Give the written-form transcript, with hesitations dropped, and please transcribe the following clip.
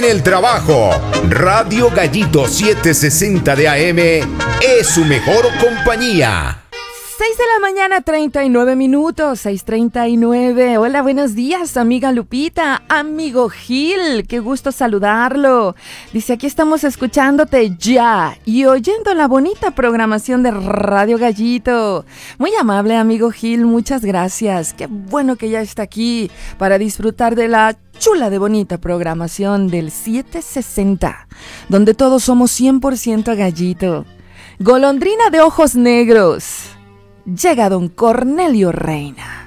En el trabajo, Radio Gallito 760 de AM es su mejor compañía. 6 de la mañana, 39 minutos, 6:39. Hola, buenos días, amiga Lupita, amigo Gil, qué gusto saludarlo. Dice, aquí estamos escuchándote ya y oyendo la bonita programación de Radio Gallito. Muy amable, amigo Gil, muchas gracias. Qué bueno que ya está aquí para disfrutar de la chula de bonita programación del 760, donde todos somos 100% Gallito. Golondrina de ojos negros. Llega don Cornelio Reina.